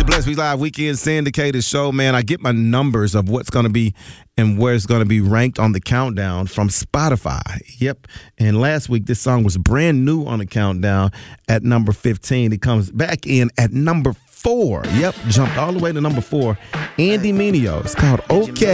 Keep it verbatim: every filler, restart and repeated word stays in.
Blessed Week Live Weekend Syndicated Show, man. I get my numbers of what's going to be and where it's going to be ranked on the countdown from Spotify. Yep. And last week, this song was brand new on the countdown at number fifteen. It comes back in at number four. Yep. Jumped all the way to number four. Andy Mineo. It's called OK.